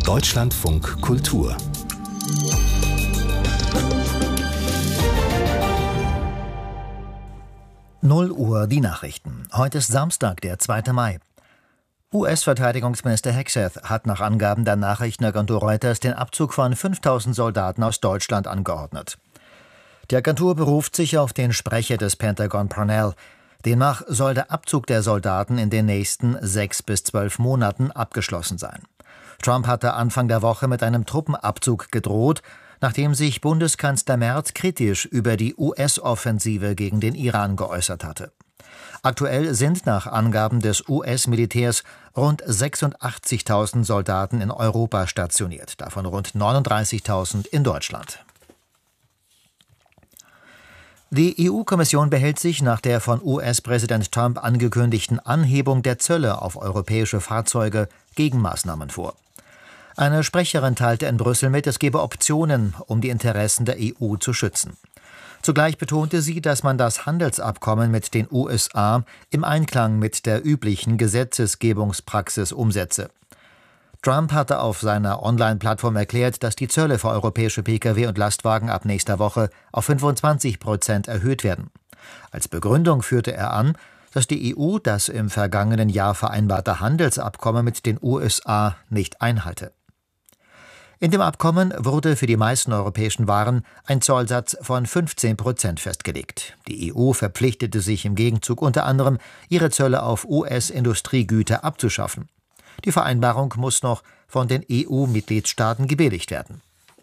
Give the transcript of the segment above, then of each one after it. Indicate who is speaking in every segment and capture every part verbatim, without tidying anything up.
Speaker 1: Deutschlandfunk Kultur.
Speaker 2: null Uhr die Nachrichten. Heute ist Samstag, der zweite Mai. U S-Verteidigungsminister Hegseth hat nach Angaben der Nachrichtenagentur Reuters den Abzug von fünftausend Soldaten aus Deutschland angeordnet. Die Agentur beruft sich auf den Sprecher des Pentagon Parnell. Demnach soll der Abzug der Soldaten in den nächsten sechs bis zwölf Monaten abgeschlossen sein. Trump hatte Anfang der Woche mit einem Truppenabzug gedroht, nachdem sich Bundeskanzler Merz kritisch über die U S-Offensive gegen den Iran geäußert hatte. Aktuell sind nach Angaben des U S-Militärs rund sechsundachtzigtausend Soldaten in Europa stationiert, davon rund neununddreißigtausend in Deutschland. Die E U-Kommission behält sich nach der von U S-Präsident Trump angekündigten Anhebung der Zölle auf europäische Fahrzeuge Gegenmaßnahmen vor. Eine Sprecherin teilte in Brüssel mit, es gebe Optionen, um die Interessen der E U zu schützen. Zugleich betonte sie, dass man das Handelsabkommen mit den U S A im Einklang mit der üblichen Gesetzgebungspraxis umsetze. Trump hatte auf seiner Online-Plattform erklärt, dass die Zölle für europäische Pkw und Lastwagen ab nächster Woche auf fünfundzwanzig Prozent erhöht werden. Als Begründung führte er an, dass die E U das im vergangenen Jahr vereinbarte Handelsabkommen mit den U S A nicht einhalte. In dem Abkommen wurde für die meisten europäischen Waren ein Zollsatz von fünfzehn Prozent festgelegt. Die E U verpflichtete sich im Gegenzug unter anderem, ihre Zölle auf U S-Industriegüter abzuschaffen. Die Vereinbarung muss noch von den E U-Mitgliedstaaten gebilligt werden.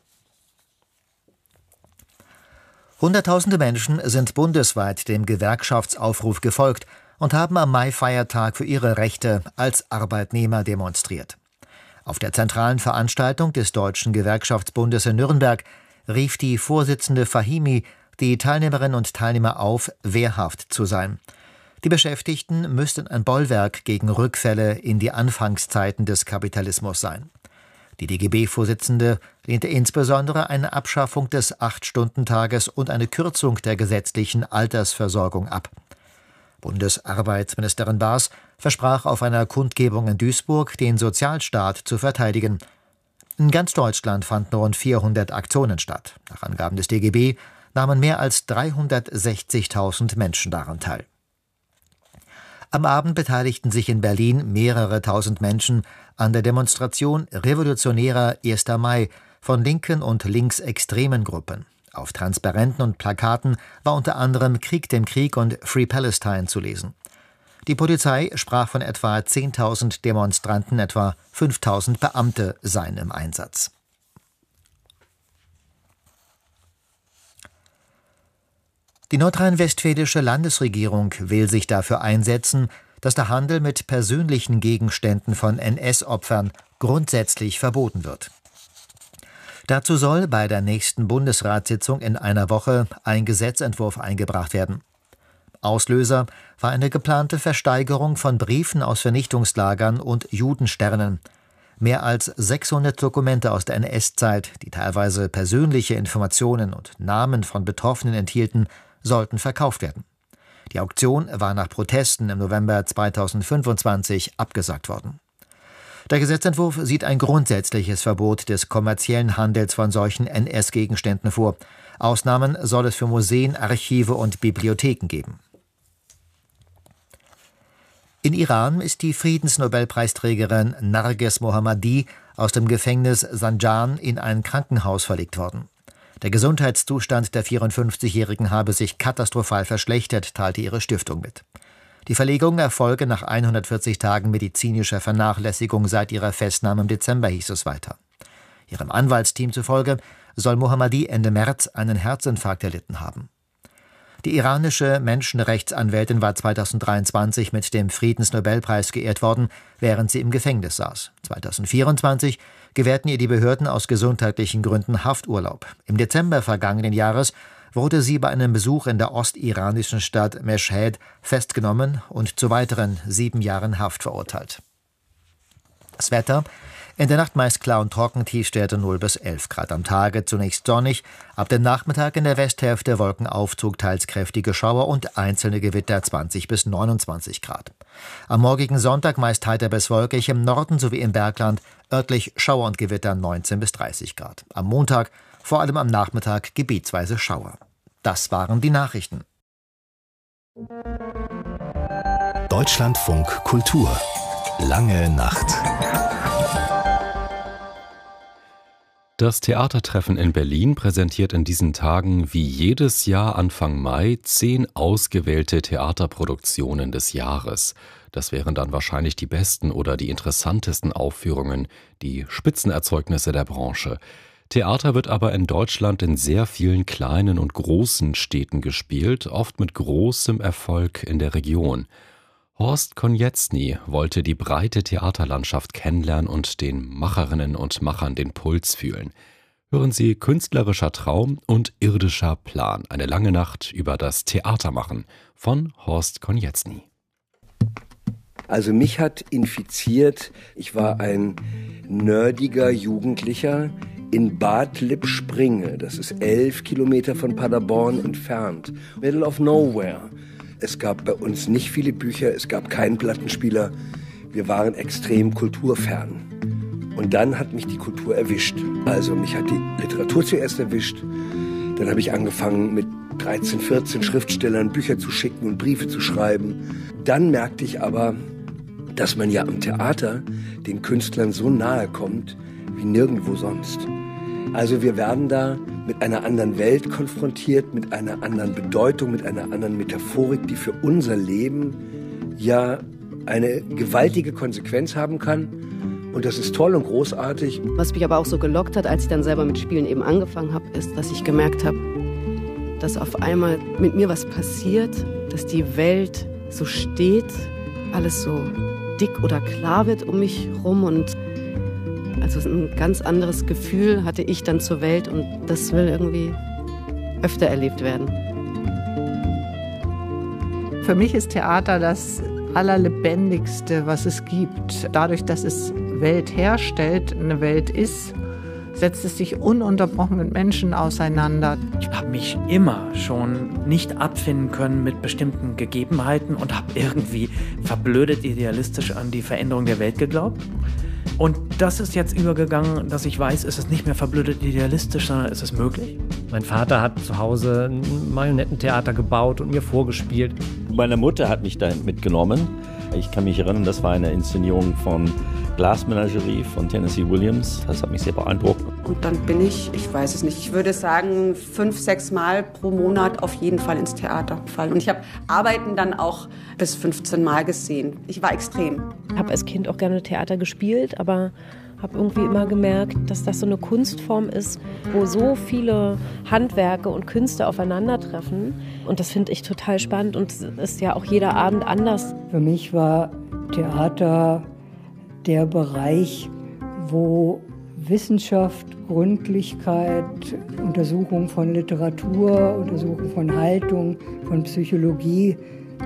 Speaker 2: Hunderttausende Menschen sind bundesweit dem Gewerkschaftsaufruf gefolgt und haben am Mai-Feiertag für ihre Rechte als Arbeitnehmer demonstriert. Auf der zentralen Veranstaltung des Deutschen Gewerkschaftsbundes in Nürnberg rief die Vorsitzende Fahimi die Teilnehmerinnen und Teilnehmer auf, wehrhaft zu sein. Die Beschäftigten müssten ein Bollwerk gegen Rückfälle in die Anfangszeiten des Kapitalismus sein. Die D G B-Vorsitzende lehnte insbesondere eine Abschaffung des Acht-Stunden-Tages und eine Kürzung der gesetzlichen Altersversorgung ab. Bundesarbeitsministerin Baas versprach auf einer Kundgebung in Duisburg, den Sozialstaat zu verteidigen. In ganz Deutschland fanden rund vierhundert Aktionen statt. Nach Angaben des D G B nahmen mehr als dreihundertsechzigtausend Menschen daran teil. Am Abend beteiligten sich in Berlin mehrere tausend Menschen an der Demonstration Revolutionärer erster Mai von linken und linksextremen Gruppen. Auf Transparenten und Plakaten war unter anderem Krieg dem Krieg und Free Palestine zu lesen. Die Polizei sprach von etwa zehntausend Demonstranten, etwa fünftausend Beamte seien im Einsatz. Die nordrhein-westfälische Landesregierung will sich dafür einsetzen, dass der Handel mit persönlichen Gegenständen von N S-Opfern grundsätzlich verboten wird. Dazu soll bei der nächsten Bundesratssitzung in einer Woche ein Gesetzentwurf eingebracht werden. Auslöser war eine geplante Versteigerung von Briefen aus Vernichtungslagern und Judensternen. Mehr als sechshundert Dokumente aus der N S-Zeit, die teilweise persönliche Informationen und Namen von Betroffenen enthielten, sollten verkauft werden. Die Auktion war nach Protesten im November zweitausendfünfundzwanzig abgesagt worden. Der Gesetzentwurf sieht ein grundsätzliches Verbot des kommerziellen Handels von solchen N S-Gegenständen vor. Ausnahmen soll es für Museen, Archive und Bibliotheken geben. In Iran ist die Friedensnobelpreisträgerin Narges Mohammadi aus dem Gefängnis Zanjan in ein Krankenhaus verlegt worden. Der Gesundheitszustand der vierundfünfzigjährigen habe sich katastrophal verschlechtert, teilte ihre Stiftung mit. Die Verlegung erfolge nach hundertvierzig Tagen medizinischer Vernachlässigung seit ihrer Festnahme im Dezember, hieß es weiter. Ihrem Anwaltsteam zufolge soll Mohammadi Ende März einen Herzinfarkt erlitten haben. Die iranische Menschenrechtsanwältin war zweitausenddreiundzwanzig mit dem Friedensnobelpreis geehrt worden, während sie im Gefängnis saß. zweitausendvierundzwanzig gewährten ihr die Behörden aus gesundheitlichen Gründen Hafturlaub. Im Dezember vergangenen Jahres wurde sie bei einem Besuch in der ostiranischen Stadt Meschhed festgenommen und zu weiteren sieben Jahren Haft verurteilt. Das Wetter: In der Nacht meist klar und trocken, Tiefstwerte null bis elf Grad. Am Tage zunächst sonnig, ab dem Nachmittag in der Westhälfte Wolkenaufzug, teils kräftige Schauer und einzelne Gewitter zwanzig bis neunundzwanzig Grad. Am morgigen Sonntag meist heiter bis wolkig, im Norden sowie im Bergland örtlich Schauer und Gewitter neunzehn bis dreißig Grad. Am Montag vor allem am Nachmittag gebietsweise Schauer. Das waren die Nachrichten.
Speaker 1: Deutschlandfunk Kultur. Lange Nacht.
Speaker 3: Das Theatertreffen in Berlin präsentiert in diesen Tagen wie jedes Jahr Anfang Mai zehn ausgewählte Theaterproduktionen des Jahres. Das wären dann wahrscheinlich die besten oder die interessantesten Aufführungen, die Spitzenerzeugnisse der Branche. Theater wird aber in Deutschland in sehr vielen kleinen und großen Städten gespielt, oft mit großem Erfolg in der Region. Horst Konieczny wollte die breite Theaterlandschaft kennenlernen und den Macherinnen und Machern den Puls fühlen. Hören Sie Künstlerischer Traum und irdischer Plan. Eine lange Nacht über das Theatermachen von Horst Konieczny.
Speaker 4: Also mich hat infiziert, ich war ein nerdiger Jugendlicher in Bad Lippspringe. Das ist elf Kilometer von Paderborn entfernt. Middle of nowhere. Es gab bei uns nicht viele Bücher, es gab keinen Plattenspieler. Wir waren extrem kulturfern. Und dann hat mich die Kultur erwischt. Also mich hat die Literatur zuerst erwischt. Dann habe ich angefangen mit dreizehn, vierzehn Schriftstellern Bücher zu schicken und Briefe zu schreiben. Dann merkte ich aber, dass man ja am Theater den Künstlern so nahe kommt wie nirgendwo sonst. Also wir werden da mit einer anderen Welt konfrontiert, mit einer anderen Bedeutung, mit einer anderen Metaphorik, die für unser Leben ja eine gewaltige Konsequenz haben kann. Und das ist toll und großartig.
Speaker 5: Was mich aber auch so gelockt hat, als ich dann selber mit Spielen eben angefangen habe, ist, dass ich gemerkt habe, dass auf einmal mit mir was passiert, dass die Welt so steht, alles so dick oder klar wird um mich rum und also ein ganz anderes Gefühl hatte ich dann zur Welt und das will irgendwie öfter erlebt werden.
Speaker 6: Für mich ist Theater das Allerlebendigste, was es gibt. Dadurch, dass es Welt herstellt, eine Welt ist, setzt es sich ununterbrochen mit Menschen auseinander.
Speaker 7: Ich habe mich immer schon nicht abfinden können mit bestimmten Gegebenheiten und habe irgendwie verblödet idealistisch an die Veränderung der Welt geglaubt. Und das ist jetzt übergegangen, dass ich weiß, es ist nicht mehr verblödet idealistisch, sondern es ist möglich.
Speaker 8: Mein Vater hat zu Hause ein Marionettentheater gebaut und mir vorgespielt.
Speaker 9: Meine Mutter hat mich dahin mitgenommen. Ich kann mich erinnern, das war eine Inszenierung von Glasmenagerie von Tennessee Williams. Das hat mich sehr beeindruckt.
Speaker 10: Und dann bin ich, ich weiß es nicht, ich würde sagen, fünf, sechs Mal pro Monat auf jeden Fall ins Theater gefallen. Und ich habe Arbeiten dann auch bis fünfzehn Mal gesehen. Ich war extrem.
Speaker 11: Ich habe als Kind auch gerne Theater gespielt, aber habe irgendwie immer gemerkt, dass das so eine Kunstform ist, wo so viele Handwerke und Künste aufeinandertreffen. Und das finde ich total spannend und es ist ja auch jeder Abend anders.
Speaker 12: Für mich war Theater der Bereich, wo Wissenschaft, Gründlichkeit, Untersuchung von Literatur, Untersuchung von Haltung, von Psychologie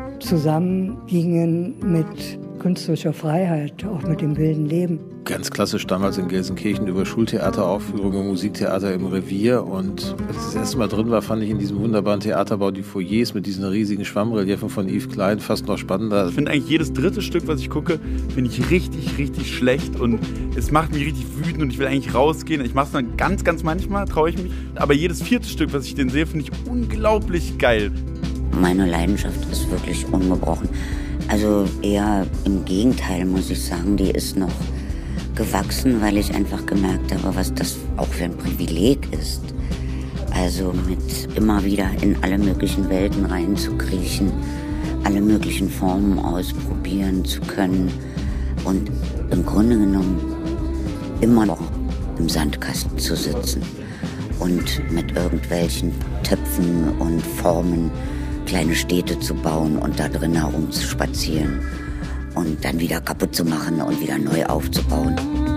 Speaker 12: zusammengingen mit künstlerischer Freiheit, auch mit dem wilden Leben.
Speaker 13: Ganz klassisch damals in Gelsenkirchen über Schultheateraufführungen, Musiktheater im Revier. Und als ich das erste Mal drin war, fand ich in diesem wunderbaren Theaterbau die Foyers mit diesen riesigen Schwammreliefen von Yves Klein fast noch spannender.
Speaker 14: Ich finde eigentlich jedes dritte Stück, was ich gucke, finde ich richtig, richtig schlecht. Und es macht mich richtig wütend und ich will eigentlich rausgehen. Ich mache es dann ganz, ganz manchmal, traue ich mich. Aber jedes vierte Stück, was ich den sehe, finde ich unglaublich geil.
Speaker 15: Meine Leidenschaft ist wirklich ungebrochen. Also eher im Gegenteil, muss ich sagen, die ist noch gewachsen, weil ich einfach gemerkt habe, was das auch für ein Privileg ist. Also mit immer wieder in alle möglichen Welten reinzukriechen, alle möglichen Formen ausprobieren zu können und im Grunde genommen immer noch im Sandkasten zu sitzen und mit irgendwelchen Töpfen und Formen kleine Städte zu bauen und da drin herumzuspazieren und dann wieder kaputt zu machen und wieder neu aufzubauen.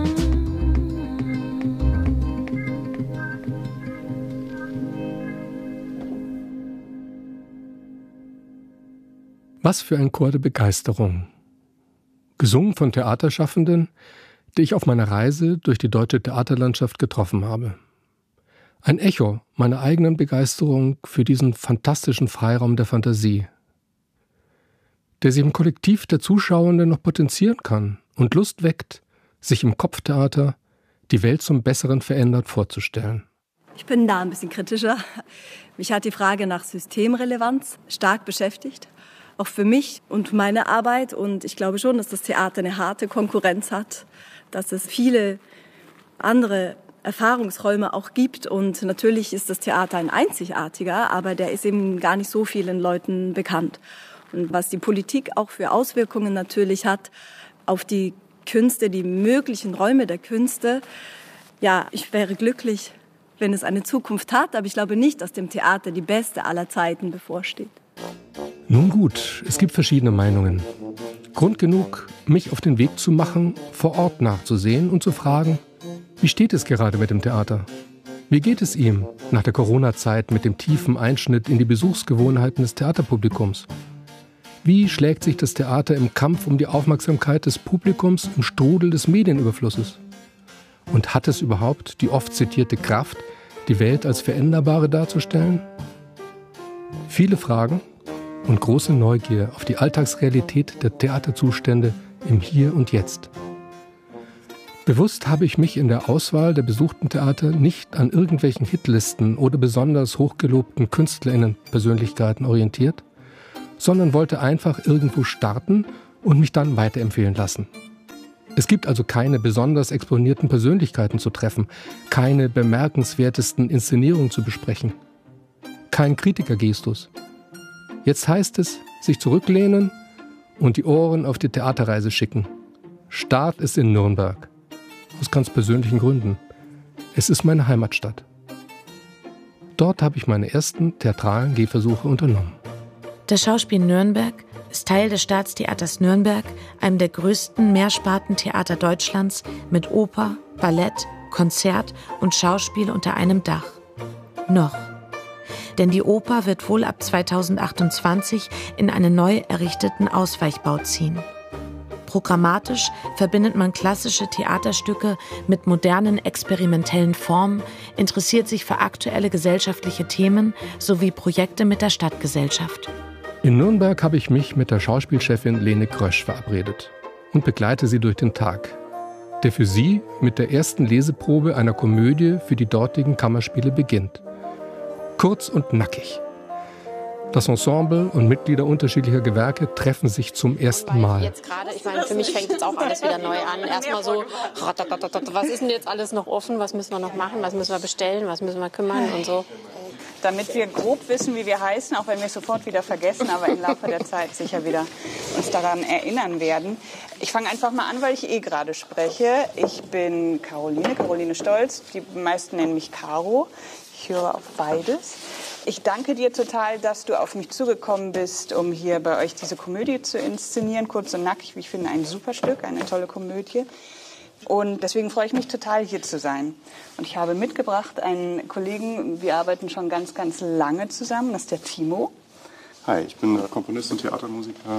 Speaker 16: Was für ein Chor der Begeisterung. Gesungen von Theaterschaffenden, die ich auf meiner Reise durch die deutsche Theaterlandschaft getroffen habe. Ein Echo meiner eigenen Begeisterung für diesen fantastischen Freiraum der Fantasie, der sich im Kollektiv der Zuschauenden noch potenzieren kann und Lust weckt, sich im Kopftheater die Welt zum Besseren verändert vorzustellen.
Speaker 17: Ich bin da ein bisschen kritischer. Mich hat die Frage nach Systemrelevanz stark beschäftigt. Auch für mich und meine Arbeit. Und ich glaube schon, dass das Theater eine harte Konkurrenz hat. Dass es viele andere Erfahrungsräume auch gibt. Und natürlich ist das Theater ein einzigartiger, aber der ist eben gar nicht so vielen Leuten bekannt. Und was die Politik auch für Auswirkungen natürlich hat auf die Künste, die möglichen Räume der Künste. Ja, ich wäre glücklich, wenn es eine Zukunft hat, aber ich glaube nicht, dass dem Theater die beste aller Zeiten bevorsteht.
Speaker 16: Nun gut, es gibt verschiedene Meinungen. Grund genug, mich auf den Weg zu machen, vor Ort nachzusehen und zu fragen, wie steht es gerade mit dem Theater? Wie geht es ihm nach der Corona-Zeit mit dem tiefen Einschnitt in die Besuchsgewohnheiten des Theaterpublikums? Wie schlägt sich das Theater im Kampf um die Aufmerksamkeit des Publikums im Strudel des Medienüberflusses? Und hat es überhaupt die oft zitierte Kraft, die Welt als veränderbare darzustellen? Viele Fragen und große Neugier auf die Alltagsrealität der Theaterzustände im Hier und Jetzt. Bewusst habe ich mich in der Auswahl der besuchten Theater nicht an irgendwelchen Hitlisten oder besonders hochgelobten KünstlerInnen-Persönlichkeiten orientiert, sondern wollte einfach irgendwo starten und mich dann weiterempfehlen lassen. Es gibt also keine besonders exponierten Persönlichkeiten zu treffen, keine bemerkenswertesten Inszenierungen zu besprechen, kein Kritikergestus. Jetzt heißt es, sich zurücklehnen und die Ohren auf die Theaterreise schicken. Start ist in Nürnberg. Aus ganz persönlichen Gründen. Es ist meine Heimatstadt. Dort habe ich meine ersten theatralen Gehversuche unternommen.
Speaker 18: Das Schauspiel Nürnberg ist Teil des Staatstheaters Nürnberg, einem der größten Mehrspartentheater Deutschlands mit Oper, Ballett, Konzert und Schauspiel unter einem Dach. Noch. Denn die Oper wird wohl ab zweitausendachtundzwanzig in einen neu errichteten Ausweichbau ziehen. Programmatisch verbindet man klassische Theaterstücke mit modernen experimentellen Formen, interessiert sich für aktuelle gesellschaftliche Themen sowie Projekte mit der Stadtgesellschaft.
Speaker 16: In Nürnberg habe ich mich mit der Schauspielchefin Lene Krösch verabredet und begleite sie durch den Tag, der für sie mit der ersten Leseprobe einer Komödie für die dortigen Kammerspiele beginnt. Kurz und nackig. Das Ensemble und Mitglieder unterschiedlicher Gewerke treffen sich zum ersten Mal.
Speaker 19: Jetzt gerade, ich meine, für mich fängt jetzt auch alles wieder neu an. Erstmal so, was ist denn jetzt alles noch offen? Was müssen wir noch machen? Was müssen wir bestellen? Was müssen wir kümmern und so?
Speaker 20: Damit wir grob wissen, wie wir heißen, auch wenn wir es sofort wieder vergessen, aber im Laufe der Zeit sicher wieder uns daran erinnern werden. Ich fange einfach mal an, weil ich eh gerade spreche. Ich bin Caroline, Caroline Stolz. Die meisten nennen mich Caro. Ich höre auf beides. Ich danke dir total, dass du auf mich zugekommen bist, um hier bei euch diese Komödie zu inszenieren. Kurz und nackig, wie ich finde, ein super Stück, eine tolle Komödie. Und deswegen freue ich mich total, hier zu sein. Und ich habe mitgebracht einen Kollegen, wir arbeiten schon ganz, ganz lange zusammen, das ist der Timo.
Speaker 21: Hi, ich bin Komponist und Theatermusiker,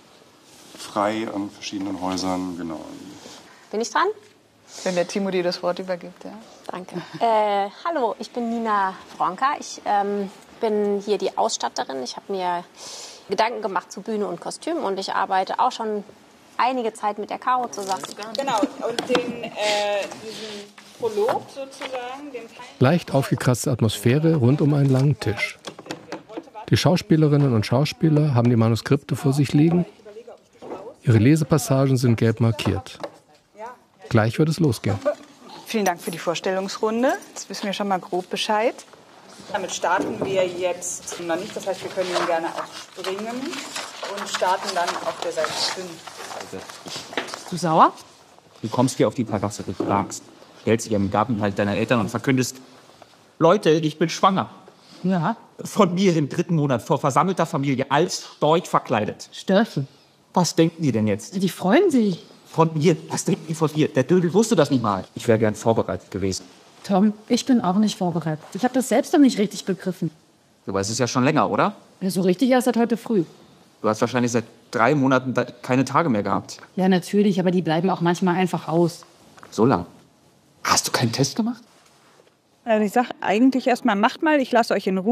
Speaker 21: frei an verschiedenen Häusern, genau.
Speaker 19: Bin ich dran?
Speaker 20: Wenn der Timo dir das Wort übergibt, ja.
Speaker 19: Danke. Äh, hallo, ich bin Nina Fronka. Ich ähm, bin hier die Ausstatterin. Ich habe mir Gedanken gemacht zu Bühne und Kostüm und ich arbeite auch schon einige Zeit mit der Caro zusammen.
Speaker 20: Genau, und den, äh, diesen Prolog sozusagen. Den
Speaker 16: Leicht aufgekratzte Atmosphäre rund um einen langen Tisch. Die Schauspielerinnen und Schauspieler haben die Manuskripte vor sich liegen. Ihre Lesepassagen sind gelb markiert. Gleich wird es losgehen.
Speaker 20: Vielen Dank für die Vorstellungsrunde. Jetzt wissen wir schon mal grob Bescheid. Damit starten wir jetzt noch nicht. Das heißt, wir können ihn gerne auch springen und starten dann auf der Seite fünf.
Speaker 22: Bist du sauer? Du kommst hier auf die Terrasse, du fragst, stellst dich im Gartenwald deiner Eltern und verkündest, Leute, ich bin schwanger. Ja. Von mir im dritten Monat vor versammelter Familie als Storch verkleidet. Störche. Was denken die denn jetzt? Die freuen sich. Von mir? Was denken die von mir? Der Dödel wusste das nicht mal. Ich wäre gern vorbereitet gewesen.
Speaker 23: Tom, ich bin auch nicht vorbereitet. Ich habe das selbst noch nicht richtig begriffen.
Speaker 22: Aber es ist ja schon länger, oder?
Speaker 23: Ja, so richtig erst seit heute früh.
Speaker 22: Du hast wahrscheinlich seit drei Monaten keine Tage mehr gehabt.
Speaker 23: Ja, natürlich, aber die bleiben auch manchmal einfach aus.
Speaker 22: So lang? Hast du keinen Test gemacht?
Speaker 20: Also ich sage eigentlich erstmal, macht mal, ich lasse euch in Ruhe.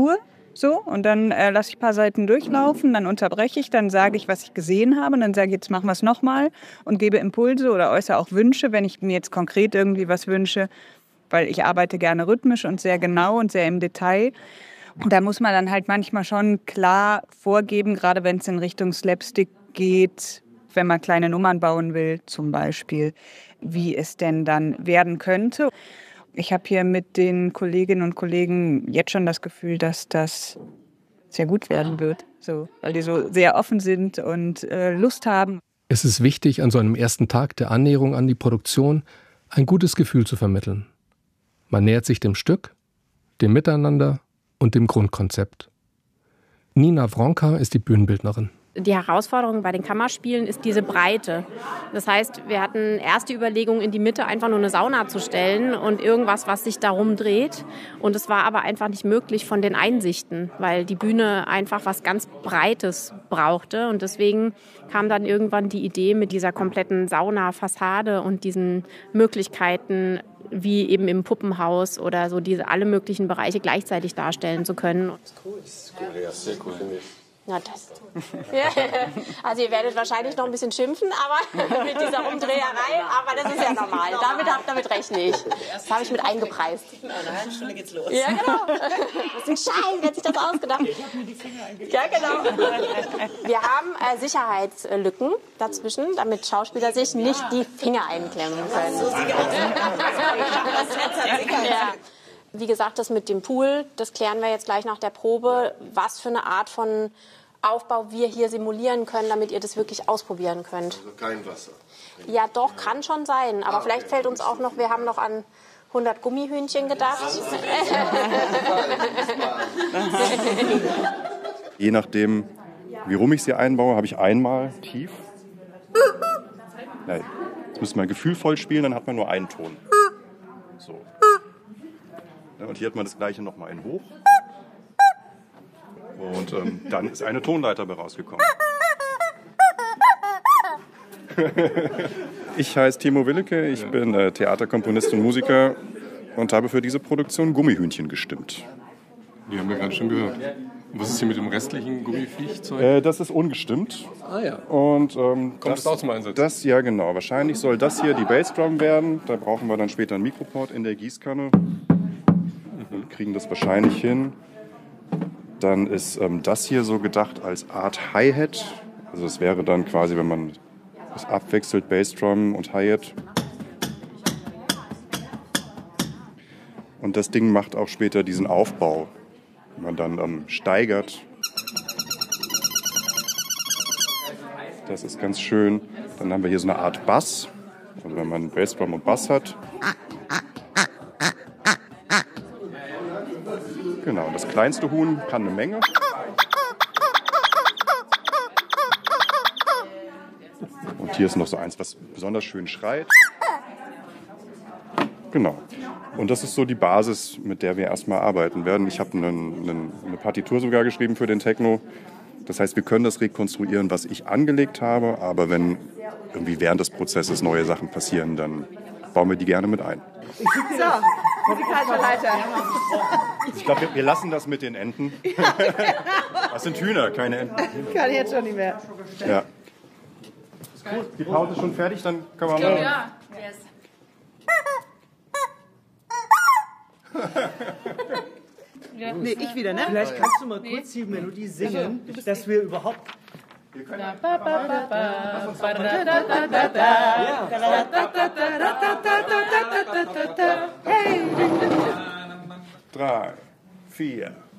Speaker 20: So, und dann äh, lasse ich ein paar Seiten durchlaufen, dann unterbreche ich, dann sage ich, was ich gesehen habe und dann sage ich, jetzt machen wir es nochmal und gebe Impulse oder äußere auch Wünsche, wenn ich mir jetzt konkret irgendwie was wünsche, weil ich arbeite gerne rhythmisch und sehr genau und sehr im Detail. Und da muss man dann halt manchmal schon klar vorgeben, gerade wenn es in Richtung Slapstick geht, wenn man kleine Nummern bauen will zum Beispiel, wie es denn dann werden könnte. Ich habe hier mit den Kolleginnen und Kollegen jetzt schon das Gefühl, dass das sehr gut werden wird, so, weil die so sehr offen sind und äh, Lust haben.
Speaker 16: Es ist wichtig, an so einem ersten Tag der Annäherung an die Produktion ein gutes Gefühl zu vermitteln. Man nähert sich dem Stück, dem Miteinander und dem Grundkonzept. Nina Wronka ist die Bühnenbildnerin.
Speaker 19: Die Herausforderung bei den Kammerspielen ist diese Breite. Das heißt, wir hatten erst die Überlegung, in die Mitte einfach nur eine Sauna zu stellen und irgendwas, was sich darum dreht. Und es war aber einfach nicht möglich von den Einsichten, weil die Bühne einfach was ganz Breites brauchte. Und deswegen kam dann irgendwann die Idee mit dieser kompletten Saunafassade und diesen Möglichkeiten, wie eben im Puppenhaus oder so diese alle möglichen Bereiche gleichzeitig darstellen zu können. Das ist cool. Das ist cool. Ja, sehr cool, finde ich. Na, das. Also ihr werdet wahrscheinlich noch ein bisschen schimpfen, aber mit dieser Umdreherei, aber das ist ja normal. Damit, damit rechne ich. Das habe ich mit eingepreist. In einer halben Stunde geht's los. Ja, genau. Das ist ein Scheiß, wer hat sich das ausgedacht? Ich habe mir die Finger eingeklemmt. Ja, genau. Wir haben äh, Sicherheitslücken dazwischen, damit Schauspieler sich nicht die Finger einklemmen können. So sieht das aus. Ja. Wie gesagt, das mit dem Pool, das klären wir jetzt gleich nach der Probe, was für eine Art von Aufbau wir hier simulieren können, damit ihr das wirklich ausprobieren könnt.
Speaker 21: Also kein Wasser.
Speaker 19: Ja, doch, kann schon sein. Aber ah, vielleicht okay. fällt uns auch noch, wir haben noch an hundert Gummihühnchen gedacht.
Speaker 21: Je nachdem, wie rum ich sie einbaue, habe ich einmal tief. Nein, jetzt müssen wir gefühlvoll spielen, dann hat man nur einen Ton. So. Und hier hat man das gleiche nochmal in hoch. Und ähm, dann ist eine Tonleiter bei rausgekommen. Ich heiße Timo Willeke, ich bin äh, Theaterkomponist und Musiker und habe für diese Produktion Gummihühnchen gestimmt.
Speaker 1: Die haben wir gerade schon gehört. Was ist hier mit dem restlichen Gummiviechzeug?
Speaker 21: Äh, das ist ungestimmt.
Speaker 1: Ah ja.
Speaker 21: Und, ähm,
Speaker 1: Kommt
Speaker 21: das,
Speaker 1: das auch zum Einsatz?
Speaker 21: Das, ja genau. Wahrscheinlich soll das hier die Bassdrum werden. Da brauchen wir dann später einen Mikroport in der Gießkanne. Wir kriegen das wahrscheinlich hin. Dann ist ähm, das hier so gedacht als Art Hi-Hat. Also es wäre dann quasi, wenn man das abwechselt, Bassdrum und Hi-Hat. Und das Ding macht auch später diesen Aufbau, wenn man dann ähm, steigert. Das ist ganz schön. Dann haben wir hier so eine Art Bass. Also wenn man Bassdrum und Bass hat. Genau, das kleinste Huhn kann eine Menge. Und hier ist noch so eins, was besonders schön schreit. Genau. Und das ist so die Basis, mit der wir erstmal arbeiten werden. Ich habe einen, einen, eine Partitur sogar geschrieben für den Techno. Das heißt, wir können das rekonstruieren, was ich angelegt habe. Aber wenn irgendwie während des Prozesses neue Sachen passieren, dann bauen wir die gerne mit ein.
Speaker 6: So, musikalischer Leiter.
Speaker 21: Ich glaube, wir, wir lassen das mit den Enten. Das sind Hühner, keine Enten.
Speaker 6: Kann ich jetzt schon nicht mehr.
Speaker 21: Ja. Gut, die Pause ist schon fertig, dann können wir mal...
Speaker 6: Ja, yes.
Speaker 2: Ja. Nee, ich wieder, ne? Vielleicht kannst du mal kurz die Melodie singen, dass wir überhaupt...
Speaker 21: Drei, vier...